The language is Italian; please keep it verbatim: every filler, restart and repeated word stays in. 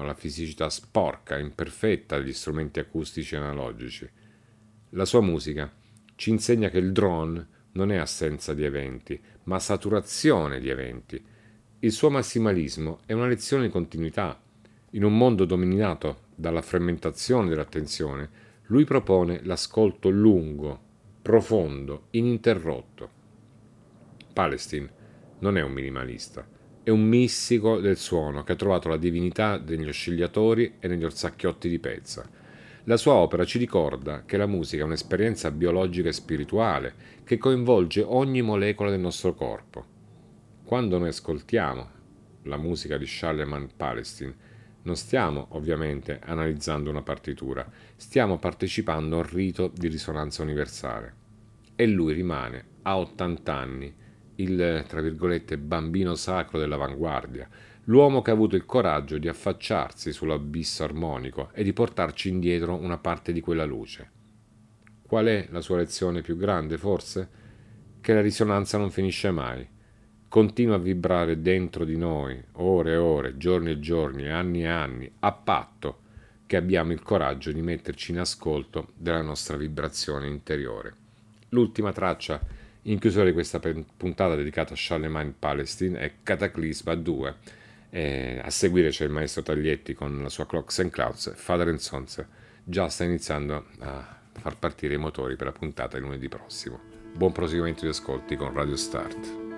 la fisicità sporca e imperfetta degli strumenti acustici e analogici. La sua musica ci insegna che il drone non è assenza di eventi, ma saturazione di eventi. Il suo massimalismo è una lezione di continuità. In un mondo dominato dalla frammentazione dell'attenzione, lui propone l'ascolto lungo, profondo, ininterrotto. Palestine non è un minimalista, è un mistico del suono che ha trovato la divinità negli oscillatori e negli orsacchiotti di pezza. La sua opera ci ricorda che la musica è un'esperienza biologica e spirituale che coinvolge ogni molecola del nostro corpo. Quando noi ascoltiamo la musica di Charlemagne Palestine, non stiamo ovviamente analizzando una partitura, stiamo partecipando a un rito di risonanza universale. E lui rimane a ottanta anni il, tra virgolette, bambino sacro dell'avanguardia, l'uomo che ha avuto il coraggio di affacciarsi sull'abisso armonico e di portarci indietro una parte di quella luce. Qual è la sua lezione più grande, forse? Che la risonanza non finisce mai. Continua a vibrare dentro di noi, ore e ore, giorni e giorni, anni e anni, a patto che abbiamo il coraggio di metterci in ascolto della nostra vibrazione interiore. L'ultima traccia in chiusura di questa puntata dedicata a Charlemagne Palestine è Cataclisma due. E a seguire c'è il maestro Taglietti con la sua Clocks and Clouds. Father and Sons già sta iniziando a far partire i motori per la puntata di lunedì prossimo. Buon proseguimento di ascolti con Radio Start.